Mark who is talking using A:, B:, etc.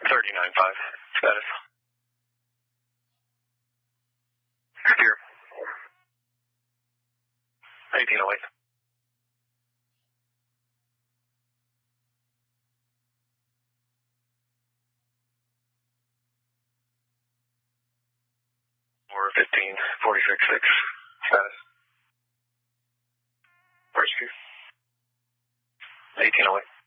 A: 39.5. Status. Here. 1808. Or 15, 46.6. Status. Rescue. 1808.